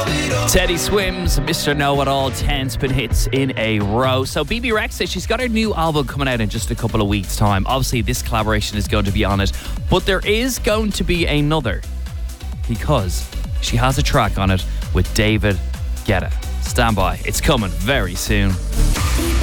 Teddy Swims, Mr. Know-It-All, 10 spin hits in a row. So BB Rex says she's got her new album coming out in just a couple of weeks' time. Obviously, this collaboration is going to be on it, but there is going to be another because she has a track on it with David Guetta. Stand by, it's coming very soon.